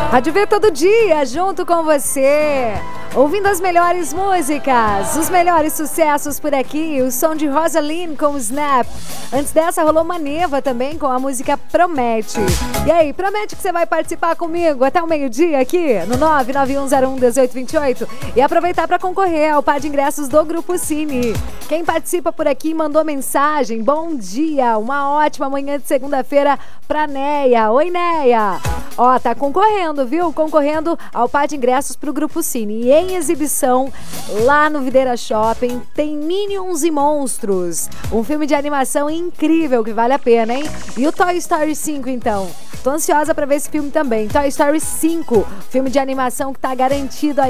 Rádio V todo dia, junto com você. Ouvindo as melhores músicas, os melhores sucessos por aqui. O som de Rosaline com o Snap. Antes dessa rolou Maneva também com a música Promete. E aí, promete que você vai participar comigo até o meio-dia aqui no 991011828 e aproveitar para concorrer ao par de ingressos do Grupo Cine. Quem participa por aqui mandou mensagem. Bom dia, uma ótima manhã de segunda-feira pra Neia. Oi, Neia. Ó, tá concorrendo, viu? Concorrendo ao par de ingressos pro Grupo Cine. E em exibição, lá no Videira Shopping, tem Minions e Monstros. Um filme de animação incrível que vale a pena, hein? E o Toy Story 5, então? Tô ansiosa pra ver esse filme também. Toy Story 5, filme de animação que tá garantido aí